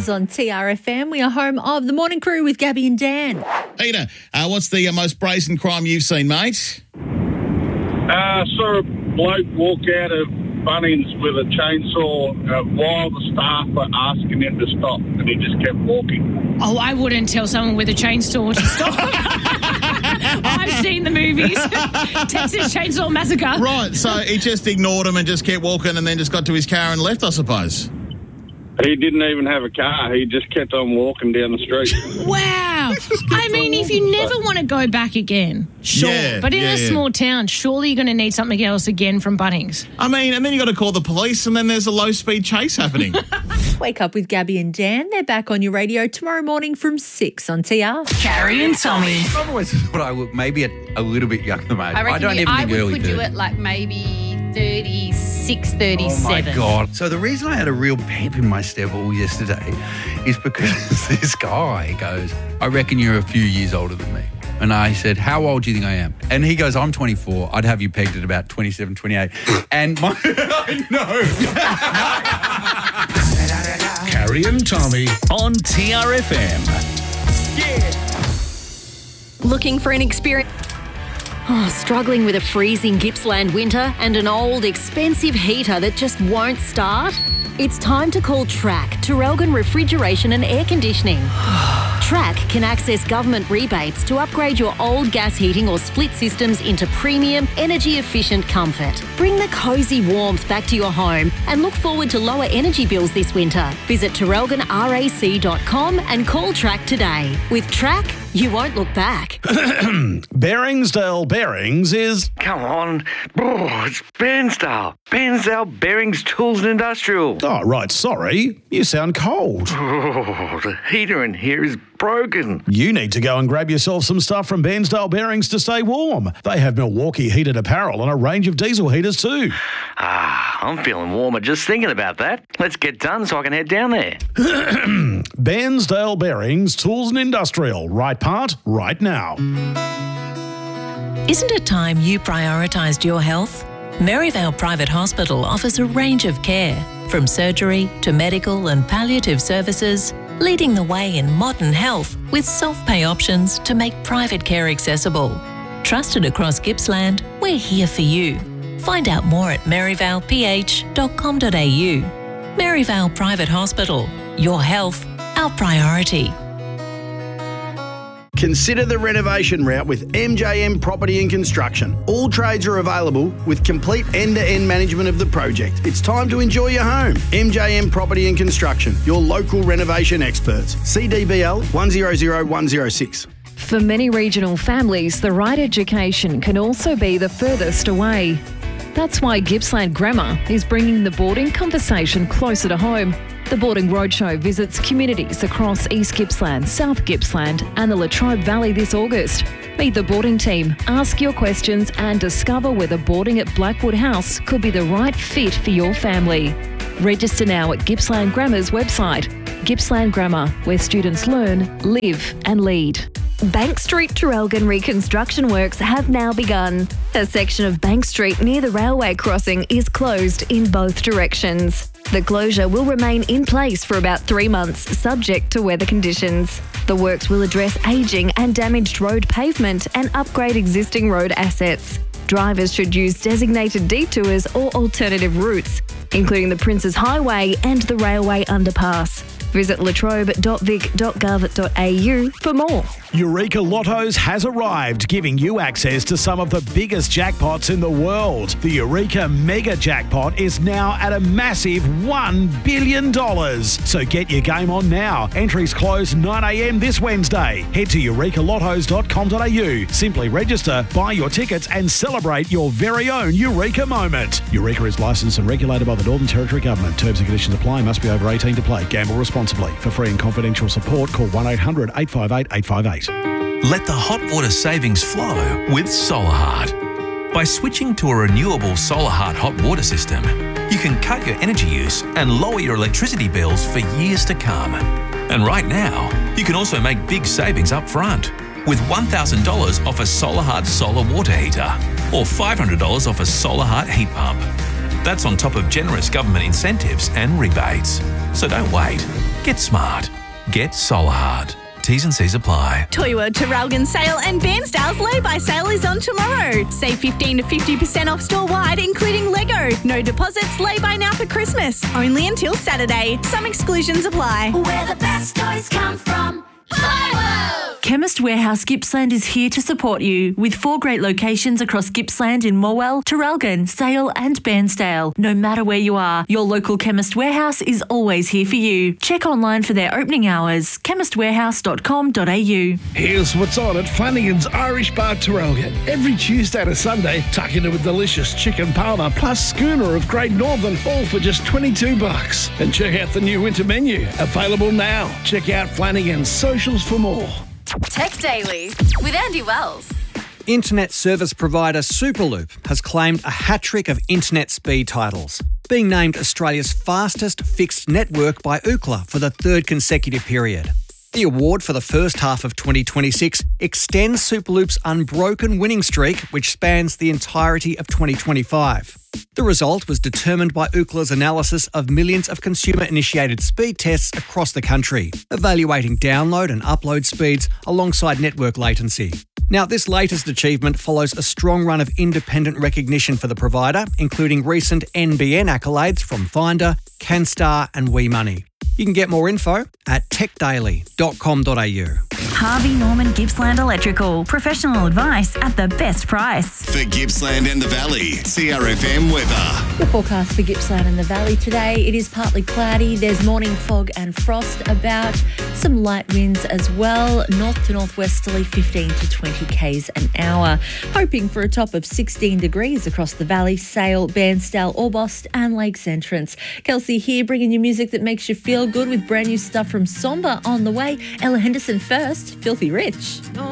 Miles on TRFM. We are home of the Morning Crew with Gabby and Dan. Peter, what's the most brazen crime you've seen, mate? Saw a bloke walk out of Bunnings with a chainsaw while the staff were asking him to stop, and he just kept walking. Oh, I wouldn't tell someone with a chainsaw to stop. I've seen the movies. Texas Chainsaw Massacre. Right, so he just ignored him and just kept walking and then just got to his car and left, I suppose. He didn't even have a car. He just kept on walking down the street. Wow. I mean, if you never want to go back again, sure. Yeah, but in a small town, surely you're going to need something else again from Bunnings. I mean, and then you got to call the police and then there's a low-speed chase happening. Wake up with Gabby and Dan. They're back on your radio tomorrow morning from 6 on TR. Carrie and Tommy. I've always thought I look maybe a little bit younger, mate. I don't even think early would put you at like maybe 36, 37. Oh, my God. So the reason I had a real pep in my step all yesterday is because this guy goes, I reckon you're a few years older than me. And I said, how old do you think I am? And he goes, I'm 24. I'd have you pegged at about 27, 28. And my... Carrie and Tommy on TRFM. Looking for an experience? Oh, struggling with a freezing Gippsland winter and an old, expensive heater that just won't start? It's time to call TRAC, Traralgon Refrigeration and Air Conditioning. TRAC can access government rebates to upgrade your old gas heating or split systems into premium, energy-efficient comfort. Bring the cosy warmth back to your home and look forward to lower energy bills this winter. Visit TraralgonRAC.com and call TRAC today. With TRAC, you won't look back. Beringsdale Bearings is... Come on. Oh, it's Bairnsdale. Bairnsdale Bearings Tools and Industrial. Oh, right, sorry. You sound cold. Oh, the heater in here is broken. You need to go and grab yourself some stuff from Bairnsdale Bearings to stay warm. They have Milwaukee heated apparel and a range of diesel heaters too. I'm feeling warmer just thinking about that. Let's get done so I can head down there. Bairnsdale Bearings Tools and Industrial. Right part, right now. Isn't it time you prioritised your health? Maryvale Private Hospital offers a range of care, from surgery to medical and palliative services, leading the way in modern health with self-pay options to make private care accessible. Trusted across Gippsland, we're here for you. Find out more at maryvaleph.com.au. Maryvale Private Hospital. Your health, our priority. Consider the renovation route with MJM Property and Construction. All trades are available with complete end-to-end management of the project. It's time to enjoy your home. MJM Property and Construction, your local renovation experts. CDBL 100106. For many regional families, the right education can also be the furthest away. That's why Gippsland Grammar is bringing the boarding conversation closer to home. The Boarding Roadshow visits communities across East Gippsland, South Gippsland and the Latrobe Valley this August. Meet the boarding team, ask your questions and discover whether boarding at Blackwood House could be the right fit for your family. Register now at Gippsland Grammar's website. Gippsland Grammar, where students learn, live and lead. Bank Street Traralgon reconstruction works have now begun. A section of Bank Street near the railway crossing is closed in both directions. The closure will remain in place for about 3 months, subject to weather conditions. The works will address ageing and damaged road pavement and upgrade existing road assets. Drivers should use designated detours or alternative routes, including the Princes Highway and the railway underpass. Visit latrobe.vic.gov.au for more. Eureka Lottos has arrived, giving you access to some of the biggest jackpots in the world. The Eureka Mega Jackpot is now at a massive $1 billion. So get your game on now. Entries close 9 a.m. this Wednesday. Head to eurekalottos.com.au. Simply register, buy your tickets and celebrate your very own Eureka moment. Eureka is licensed and regulated by the Northern Territory Government. Terms and conditions apply. Must be over 18 to play. Gamble responsibly. For free and confidential support, call 1-800-858-858. Let the hot water savings flow with SolarHeart. By switching to a renewable SolarHeart hot water system, you can cut your energy use and lower your electricity bills for years to come. And right now, you can also make big savings up front with $1,000 off a SolarHeart solar water heater or $500 off a SolarHeart heat pump. That's on top of generous government incentives and rebates. So don't wait. Get smart. Get Solar Hard. T's and C's apply. Toy World Traralgon sale and Bairnsdale's lay-by sale is on tomorrow. Save 15 to 50% off store-wide, including Lego. No deposits, lay-by now for Christmas. Only until Saturday. Some exclusions apply. Where the best toys come from. Toy World! Chemist Warehouse Gippsland is here to support you with 4 great locations across Gippsland in Morwell, Traralgon, Sale and Bairnsdale. No matter where you are, your local Chemist Warehouse is always here for you. Check online for their opening hours, chemistwarehouse.com.au. Here's what's on at Flanagan's Irish Bar Traralgon. Every Tuesday to Sunday, tuck into a delicious chicken parma plus schooner of Great Northern, all for just $22. And check out the new winter menu, available now. Check out Flanagan's socials for more. Tech Daily with Andy Wells. Internet service provider Superloop has claimed a hat-trick of internet speed titles, being named Australia's fastest fixed network by Ookla for the 3rd consecutive period. The award for the first half of 2026 extends Superloop's unbroken winning streak, which spans the entirety of 2025. The result was determined by Ookla's analysis of millions of consumer-initiated speed tests across the country, evaluating download and upload speeds alongside network latency. Now, this latest achievement follows a strong run of independent recognition for the provider, including recent NBN accolades from Finder, CanStar and WeMoney. You can get more info at techdaily.com.au. Harvey Norman Gippsland Electrical. Professional advice at the best price. For Gippsland and the Valley, CRFM weather. The forecast for Gippsland and the Valley today, it is partly cloudy. There's morning fog and frost about. Some light winds as well. North to northwesterly 15 to 20 k's an hour. Hoping for a top of 16 degrees across the Valley, Sale, Bairnsdale, Orbost and Lakes Entrance. Kelsey here, bringing you music that makes you feel good with brand new stuff from Somber on the way. Ella Henderson first, Filthy Rich.